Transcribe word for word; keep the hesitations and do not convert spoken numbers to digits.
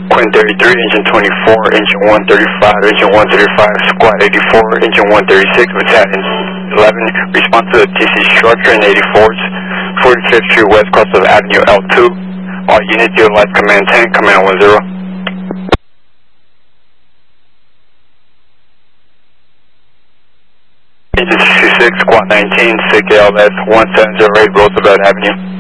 Quinn thirty-three, engine twenty-four, engine one thirty-five, engine one thirty-five, squad eighty-four, engine one thirty-six, battalion eleven, response to the T C structure in eighty-fours, forty-fifth Street West, cross of Avenue L two. All units utilize command ten, command one zero. Engine sixty-six, squad nineteen, S I G L S one seven zero eight, Roosevelt Avenue.